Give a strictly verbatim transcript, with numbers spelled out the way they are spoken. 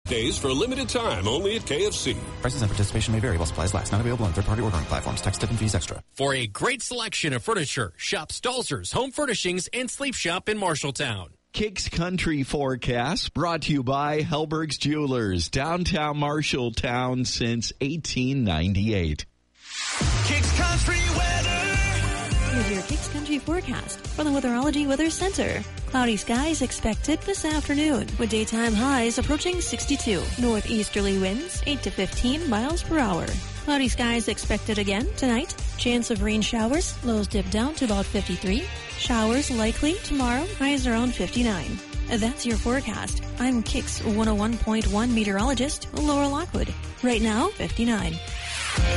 Days for a limited time only at K F C. Prices and participation may vary while supplies last. Not available on third-party ordering platforms. Tax, tip, and fees extra. For a great selection of furniture, shop Stalzer's Home Furnishings and Sleep Shop in Marshalltown. Kicks Country Forecast brought to you by Hellberg's Jewelers, downtown Marshalltown since eighteen ninety-eight. Kicks Country weather. Here's your Kicks Country forecast from the Weatherology Weather Center. Cloudy skies expected this afternoon, with daytime highs approaching sixty-two. Northeasterly winds eight to fifteen miles per hour. Cloudy skies expected again tonight. Chance of rain showers. Lows dip down to about fifty-three. Showers likely tomorrow. Highs around fifty-nine. That's your forecast. I'm Kicks one oh one point one meteorologist Laura Lockwood. Right now, fifty-nine.